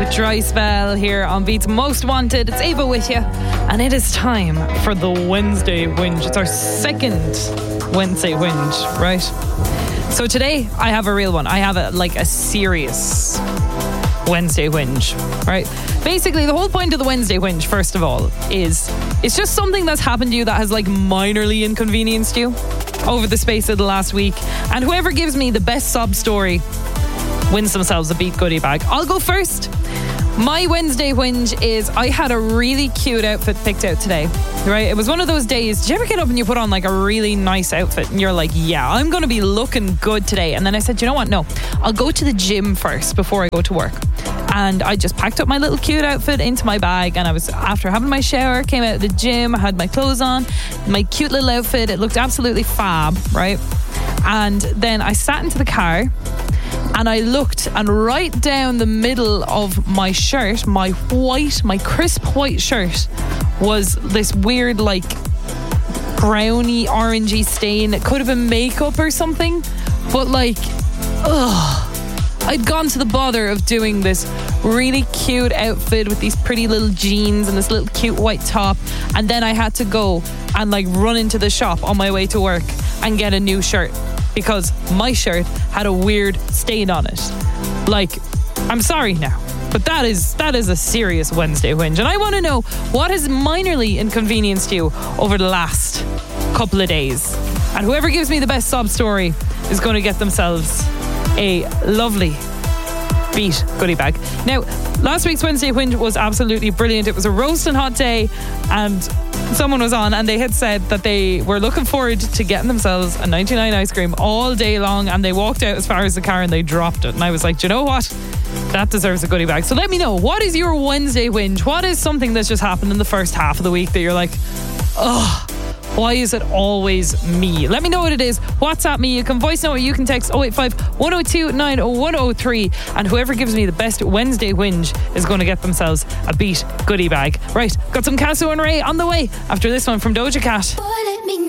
with Dry Spell here on Beats Most Wanted. It's Ava with you, and it is time for the Wednesday Whinge. It's our second Wednesday Whinge, right? So today I have a real one. I have a serious Wednesday Whinge, right? Basically, the whole point of the Wednesday Whinge, first of all, is it's just something that's happened to you that has minorly inconvenienced you over the space of the last week. And whoever gives me the best sob story wins themselves a Beat goodie bag. I'll go first. My Wednesday Whinge is I had a really cute outfit picked out today, right? It was one of those days. Did you ever get up and you put on a really nice outfit and you're like, yeah, I'm going to be looking good today? And then I said, you know what? No, I'll go to the gym first before I go to work. And I just packed up my little cute outfit into my bag, and I was, after having my shower, came out of the gym, I had my clothes on, my cute little outfit. It looked absolutely fab, right? And then I sat into the car and I looked, and right down the middle of my shirt, my crisp white shirt, was this weird browny orangey stain. It could have been makeup or something, but I'd gone to the bother of doing this really cute outfit with these pretty little jeans and this little cute white top, and then I had to go and run into the shop on my way to work and get a new shirt because my shirt had a weird stain on it. I'm sorry now, but that is a serious Wednesday Whinge, and I want to know what has minorly inconvenienced you over the last couple of days. And whoever gives me the best sob story is going to get themselves a lovely Beat goodie bag. Now, last week's Wednesday Whinge was absolutely brilliant. It was a roasting hot day, and someone was on and they had said that they were looking forward to getting themselves a 99 ice cream all day long, and they walked out as far as the car and they dropped it. And I was like, do you know what? That deserves a goodie bag. So let me know, what is your Wednesday Whinge? What is something that's just happened in the first half of the week that you're like, why is it always me? Let me know what it is. WhatsApp me. You can voice note or you can text 085 102 90103. And whoever gives me the best Wednesday Whinge is going to get themselves a Beat goodie bag. Right, got some Casso and Ray on the way after this one from Doja Cat.